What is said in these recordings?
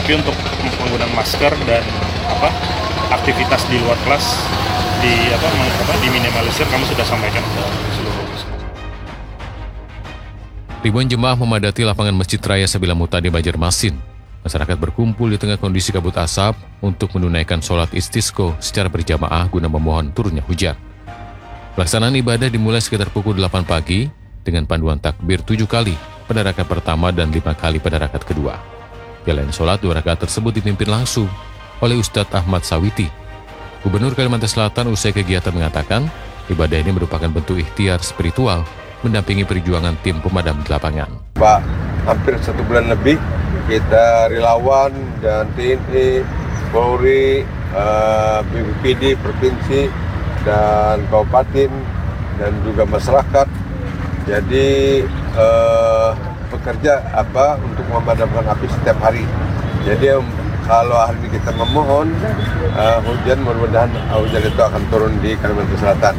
Tapi untuk penggunaan masker dan aktivitas di luar kelas diminimalisir, kami sudah sampaikan ke seluruh puskesmas. Ribuan jemaah memadati lapangan Masjid Raya Sabila Muta di Banjarmasin. Masyarakat berkumpul di tengah kondisi kabut asap untuk menunaikan sholat istisqo secara berjamaah guna memohon turunnya hujan. Pelaksanaan ibadah dimulai sekitar pukul 8 pagi dengan panduan takbir 7 kali pada rakaat pertama dan 5 kali pada rakaat kedua. Jalannya sholat 2 rakaat tersebut dipimpin langsung oleh Ustadz Ahmad Sawiti. Gubernur Kalimantan Selatan usai kegiatan mengatakan, ibadah ini merupakan bentuk ikhtiar spiritual mendampingi perjuangan tim pemadam di lapangan. Pak, hampir 1 bulan lebih kita relawan dan TNI, Polri, BPBD Provinsi dan Kabupaten dan juga masyarakat. Jadi bekerja untuk memadamkan api setiap hari. Jadi kalau hari ini kita memohon hujan, mudah-mudahan hujan itu akan turun di Kalimantan Selatan.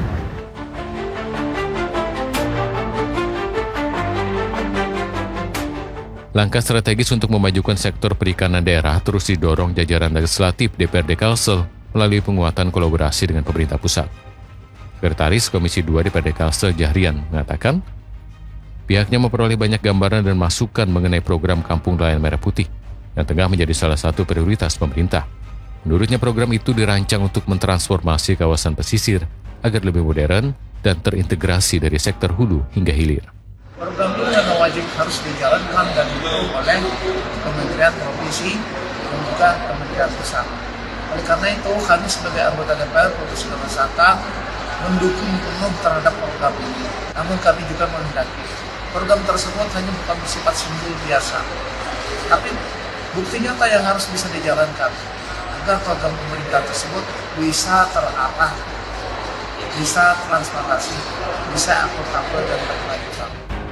Langkah strategis untuk memajukan sektor perikanan daerah terus didorong jajaran legislatif DPRD Kalsel melalui penguatan kolaborasi dengan pemerintah pusat. Sekretaris Komisi 2 DPRD Kalsel Jahrian mengatakan, pihaknya memperoleh banyak gambaran dan masukan mengenai program Kampung Nelayan Merah Putih yang tengah menjadi salah satu prioritas pemerintah. Menurutnya program itu dirancang untuk mentransformasi kawasan pesisir agar lebih modern dan terintegrasi dari sektor hulu hingga hilir. Program ini yang wajib harus dijalankan dan didukung oleh Kementerian Provinsi dan juga Kementerian Pusat. Oleh karena itu, kami sebagai anggota DPR Provinsi Kalimantan Selatan mendukung penuh terhadap program ini. Namun kami juga menghendaki program tersebut hanya bukan bersifat simbol biasa, tapi bukti nyata yang harus bisa dijalankan agar program pemerintah tersebut bisa terarah, bisa transparansi, bisa akuntabel dan berkelanjutan.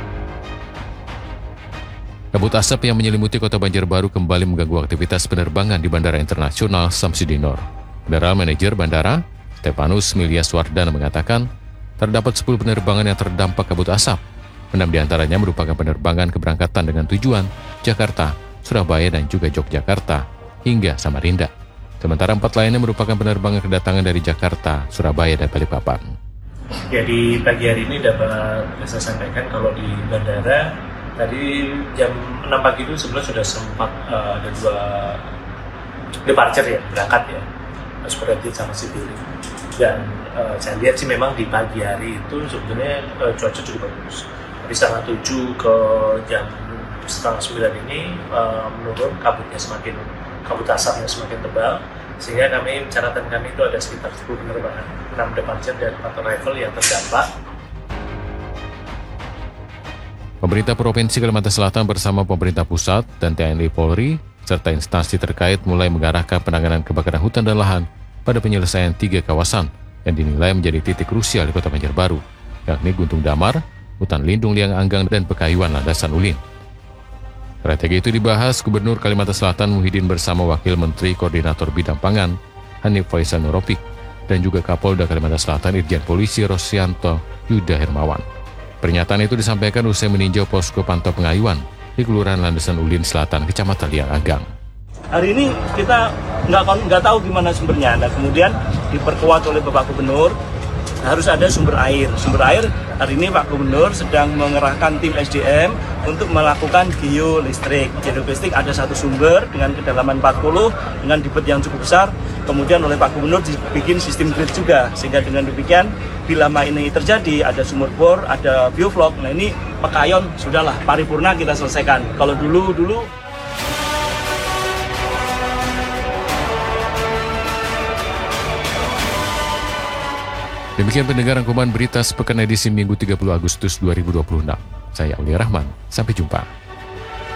Kabut asap yang menyelimuti kota Banjarbaru kembali mengganggu aktivitas penerbangan di Bandara Internasional Samsudinor. General Manager Bandara, Stefanus Milyaswardana mengatakan, terdapat 10 penerbangan yang terdampak kabut asap. 6 diantaranya merupakan penerbangan keberangkatan dengan tujuan Jakarta, Surabaya, dan juga Yogyakarta hingga Samarinda. Sementara 4 lainnya merupakan penerbangan kedatangan dari Jakarta, Surabaya, dan Balikpapan. Jadi pagi hari ini dapat saya sampaikan kalau di bandara tadi jam 6 pagi itu sebenarnya sudah sempat ada 2 departure ya, berangkat ya, Aspirated sama Citylink. Dan saya lihat sih memang di pagi hari itu sebetulnya cuaca cukup bagus. Dari setengah 7 ke jam setengah 9 ini menurun, kabut asapnya semakin tebal, sehingga catatan kami itu ada sekitar 10 penerbangan, 6 departure dan 4 arrival yang terdampak. Pemerintah Provinsi Kalimantan Selatan bersama pemerintah pusat dan TNI Polri serta instansi terkait mulai mengarahkan penanganan kebakaran hutan dan lahan pada penyelesaian 3 kawasan yang dinilai menjadi titik krusial di Kota Banjarbaru, yakni Guntung Damar, Hutan Lindung Liang Anggang, dan Pekayuan Landasan Ulin. Strategi itu dibahas Gubernur Kalimantan Selatan Muhyiddin bersama Wakil Menteri Koordinator Bidang Pangan Hanif Faisal Nuropik dan juga Kapolda Kalimantan Selatan Irjen Polisi Rosyanto Yuda Hermawan. Pernyataan itu disampaikan usai meninjau posko pantau pengayuan di Kelurahan Landasan Ulin Selatan, Kecamatan Liang Anggang. Hari ini kita nggak tahu gimana sumbernya. Nah, kemudian diperkuat oleh Bapak Gubernur, harus ada sumber air. Sumber air hari ini Pak Gubernur sedang mengerahkan tim SDM untuk melakukan geolistrik. Geolistrik ada satu sumber dengan kedalaman 40 dengan debit yang cukup besar. Kemudian oleh Pak Gubernur dibikin sistem grid juga, sehingga dengan demikian bila ini terjadi ada sumur bor, ada bioflok. Nah ini Pekayon sudahlah paripurna kita selesaikan. Kalau dulu Demikian pendengar rangkuman berita sepekan edisi Minggu 30 Agustus 2026. Saya Aulia Rahman, sampai jumpa.